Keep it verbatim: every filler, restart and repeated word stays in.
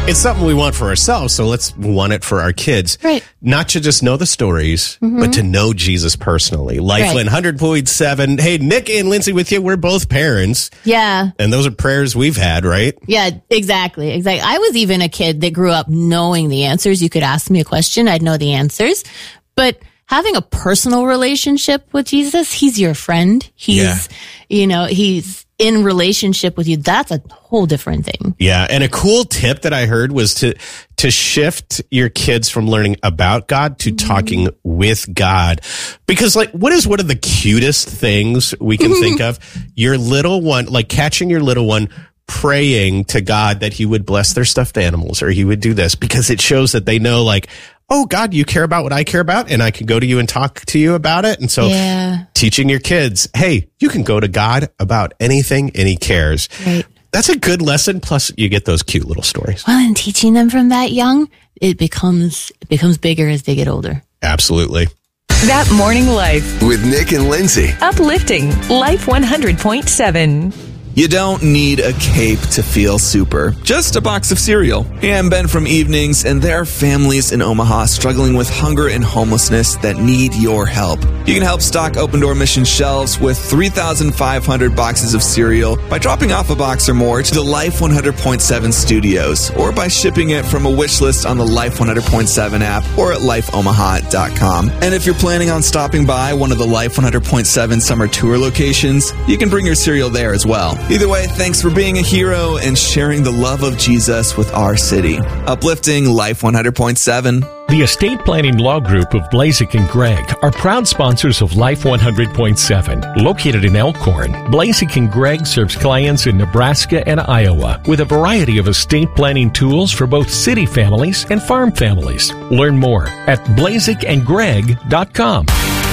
it's something we want for ourselves, so let's want it for our kids. Right. Not to just know the stories, Mm-hmm. but to know Jesus personally. Lifeline one hundred point seven. Hey, Nick and Lindsay with you. We're both parents. Yeah. And those are prayers we've had, right? Yeah, exactly. Exactly. I was even a kid that grew up knowing the answers. You could ask me a question, I'd know the answers. But having a personal relationship with Jesus, he's your friend. He's, Yeah. you know, he's in relationship with you. That's a whole different thing. Yeah. And a cool tip that I heard was to, to shift your kids from learning about God to Mm-hmm. talking with God. Because like, what is one of the cutest things we can think of? Your little one, like catching your little one praying to God that he would bless their stuffed animals or he would do this, because it shows that they know like, oh God, you care about what I care about and I can go to you and talk to you about it. And so Yeah. teaching your kids, hey, you can go to God about anything and he cares. Right. That's a good lesson. Plus you get those cute little stories. Well, and teaching them from that young, it becomes, it becomes bigger as they get older. Absolutely. That Morning Life. With Nick and Lindsay. Uplifting. Life one hundred point seven. You don't need a cape to feel super, just a box of cereal. Hey, I'm Ben from Evenings, and there are families in Omaha struggling with hunger and homelessness that need your help. You can help stock Open Door Mission shelves with three thousand five hundred boxes of cereal by dropping off a box or more to the Life one hundred point seven studios, or by shipping it from a wish list on the Life one hundred point seven app or at life omaha dot com. And if you're planning on stopping by one of the Life one hundred point seven summer tour locations, you can bring your cereal there as well. Either way, thanks for being a hero and sharing the love of Jesus with our city. Uplifting Life one hundred point seven. The Estate Planning Law Group of Blazek and Gregg are proud sponsors of Life one hundred point seven. Located in Elkhorn, Blazek and Gregg serves clients in Nebraska and Iowa with a variety of estate planning tools for both city families and farm families. Learn more at blazek and gregg dot com.